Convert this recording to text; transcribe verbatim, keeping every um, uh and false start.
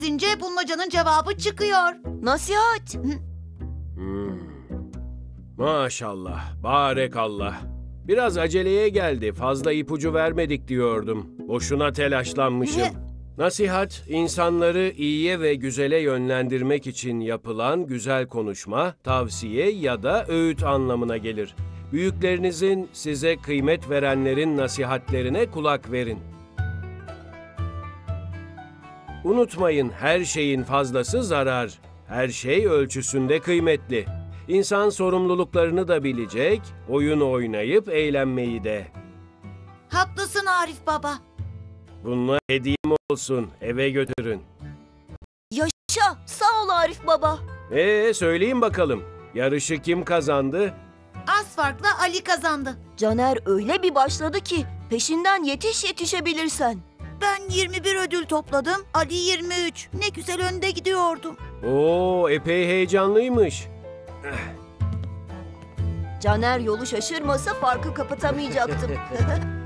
edince bulmacanın cevabı çıkıyor. Nasihat. Hmm. Maşallah, barekallah. Biraz aceleye geldi, fazla ipucu vermedik diyordum. Boşuna telaşlanmışım. Nasihat, insanları iyiye ve güzele yönlendirmek için yapılan güzel konuşma, tavsiye ya da öğüt anlamına gelir. Büyüklerinizin, size kıymet verenlerin nasihatlerine kulak verin. Unutmayın, her şeyin fazlası zarar. Her şey ölçüsünde kıymetli. İnsan sorumluluklarını da bilecek, oyun oynayıp eğlenmeyi de. Haklısın Arif baba. Bunlar hediyem olsun, eve götürün. Yaşa. Sağ ol Arif baba. Ee, söyleyin bakalım, yarışı kim kazandı? Az farkla Ali kazandı. Caner öyle bir başladı ki peşinden yetiş yetişebilirsen. Ben yirmi bir ödül topladım, Ali yirmi üç. Ne güzel önde gidiyordum. Oo, epey heyecanlıymış. Caner yolu şaşırmasa farkı kapatamayacaktım.